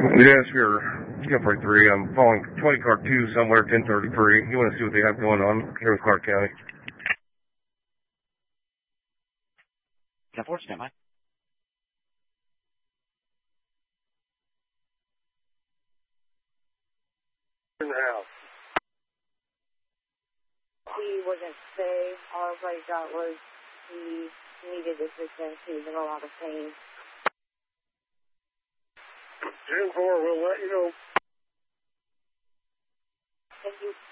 Yes, you're Gunpoint 3. I'm following 20 car 2 somewhere, 1033. You want to see what they have going on here with Clark County? 10-4, stand by. In the house. He wasn't safe. All I got was he needed assistance. He was in a lot of pain. 10-4, we'll let you know. Thank you.